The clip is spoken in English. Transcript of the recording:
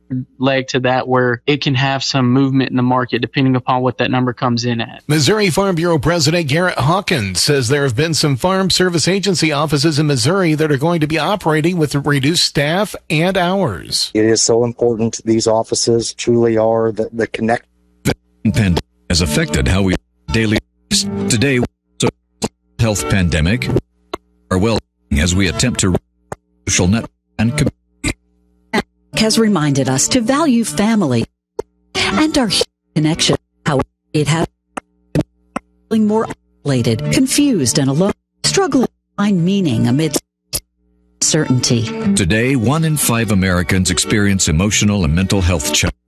leg to that where it can have some movement in the market depending upon what that number comes in at. Missouri Farm Bureau President Garrett Hawkins says there have been some Farm Service Agency offices in Missouri that are going to be operating with reduced staff and hours. It is so important. These offices truly are the connect. The pandemic has affected how we daily today. Health pandemic are well as we attempt to social network and community. Has reminded us to value family and our connection. How it has feeling more isolated, confused, and alone, struggling to find meaning amidst uncertainty. Today, 1 in 5 Americans experience emotional and mental health challenges.